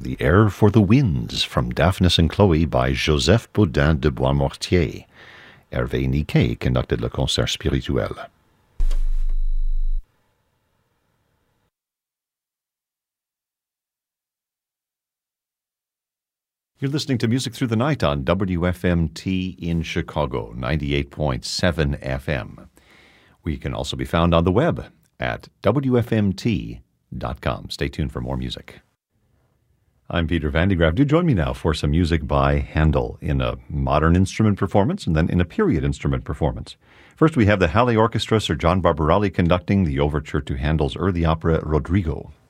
The Air for the Winds from Daphnis and Chloe by Joseph Baudin de Boismortier. Hervé Niquet conducted le concert spirituel. You're listening to Music Through the Night on WFMT in Chicago, 98.7 FM. We can also be found on the web at WFMT.com. Stay tuned for more music. I'm Peter Van de Graaf. Do join me now for some music by Handel in a modern instrument performance and then in a period instrument performance. First, we have the Halle Orchestra, Sir John Barbarelli conducting the overture to Handel's early opera Rodrigo.